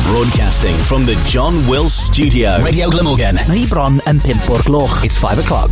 Broadcasting from the John Wills Studio. Radio Glamorgan. Ni bron yn 5 o'r gloch. It's 5 o'clock.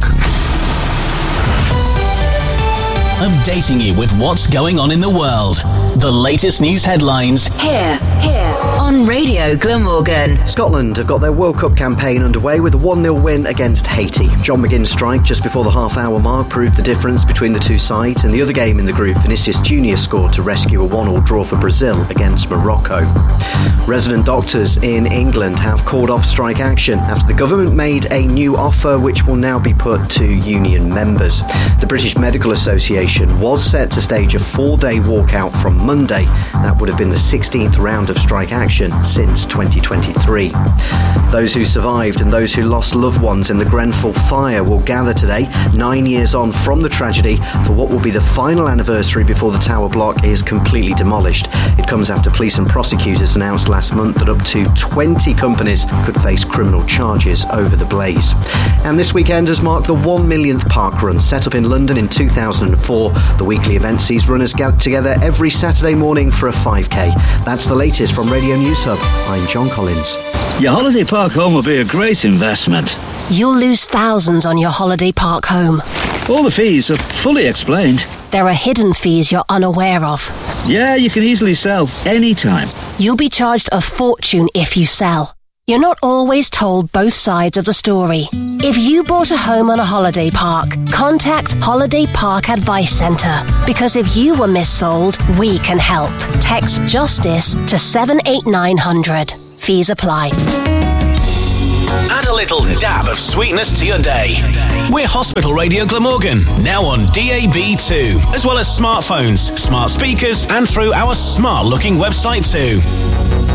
Updating you with what's going on in the world. The latest news headlines. Here, on Radio Glamorgan. Scotland have got their World Cup campaign underway with a 1-0 win against Haiti. John McGinn's strike just before the half-hour mark proved the difference between the two sides. In the other game in the group, Vinicius Junior scored to rescue a 1-1 draw for Brazil against Morocco. Resident doctors in England have called off strike action after the government made a new offer which will now be put to union members. The British Medical Association was set to stage a 4-day walkout from Monday. That would have been the 16th round of strike action since 2023. Those who survived and those who lost loved ones in the Grenfell fire will gather today, 9 years on from the tragedy, for what will be the final anniversary before the tower block is completely demolished. It comes after police and prosecutors announced last month that up to 20 companies could face criminal charges over the blaze. And this weekend has marked the 1 millionth park run. Set up in London in 2004, the weekly event sees runners gather together every Saturday morning for a 5k. That's the latest from Radio News Hub. I'm John Collins. Your holiday park home will be a great investment. You'll lose thousands on your holiday park home. All the fees are fully explained. There are hidden fees you're unaware of. Yeah, you can easily sell anytime. You'll be charged a fortune if you sell. You're not always told both sides of the story. If you bought a home on a holiday park, contact Holiday Park Advice Centre. Because if you were missold, we can help. Text JUSTICE to 78900. Fees apply. Add a little dab of sweetness to your day. We're Hospital Radio Glamorgan, now on DAB2, as well as smartphones, smart speakers, and through our smart-looking website too.